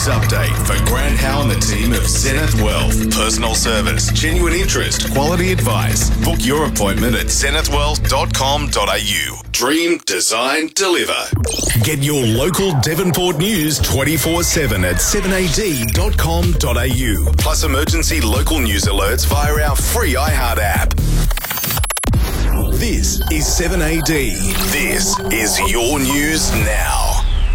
news update for Grant Howe and the team of Zenith Wealth. Personal service, genuine interest, quality advice. Book your appointment at zenithwealth.com.au. Dream, design, deliver. Get your local Devonport news 24/7 at 7ad.com.au. Plus emergency local news alerts via our free iHeart app. This is 7AD. This is your news now.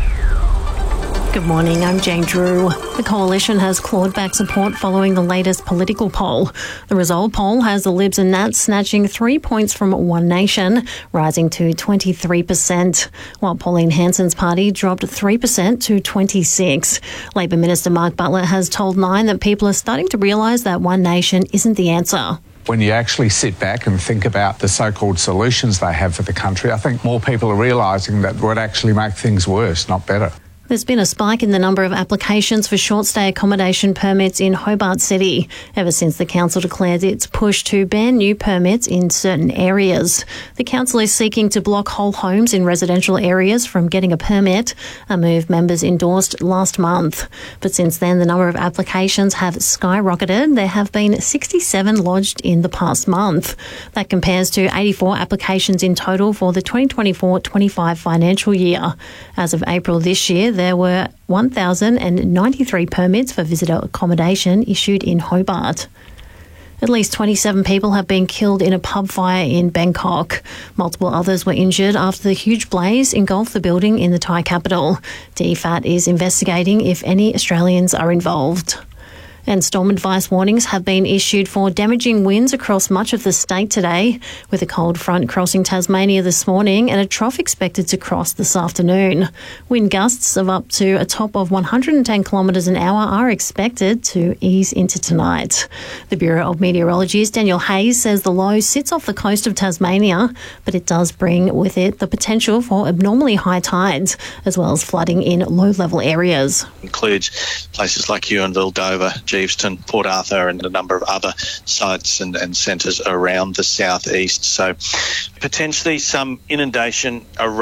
Good morning, I'm Jane Drew. The Coalition has clawed back support following the latest political poll. The Resolve poll has the Libs and Nats snatching 3 points from One Nation, rising to 23%, while Pauline Hanson's party dropped 3% to 26%. Labor Minister Mark Butler has told Nine that people are starting to realise that One Nation isn't the answer. When you actually sit back and think about the so-called solutions they have for the country, I think more people are realising that would actually make things worse, not better. There's been a spike in the number of applications for short-stay accommodation permits in Hobart City ever since the council declared its push to ban new permits in certain areas. The council is seeking to block whole homes in residential areas from getting a permit, a move members endorsed last month. But since then, the number of applications have skyrocketed. There have been 67 lodged in the past month. That compares to 84 applications in total for the 2024-25 financial year. As of April this year, there were 1,093 permits for visitor accommodation issued in Hobart. At least 27 people have been killed in a pub fire in Bangkok. Multiple others were injured after the huge blaze engulfed the building in the Thai capital. DFAT is investigating if any Australians are involved. And storm advice warnings have been issued for damaging winds across much of the state today, with a cold front crossing Tasmania this morning and a trough expected to cross this afternoon. Wind gusts of up to a top of 110 kilometres an hour are expected to ease into tonight. The Bureau of Meteorology's Daniel Hayes says the low sits off the coast of Tasmania, but it does bring with it the potential for abnormally high tides, as well as flooding in low-level areas. Includes places like Huonville, Dover, Geeveston, Port Arthur and a number of other sites and centres around the southeast. So potentially some inundation around